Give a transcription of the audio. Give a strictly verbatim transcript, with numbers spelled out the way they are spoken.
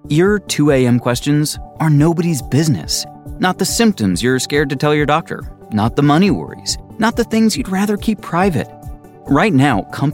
Your two a.m. questions are nobody's business. Not the symptoms you're scared to tell your doctor. Not the money worries. Not the things you'd rather keep private. Right now, companies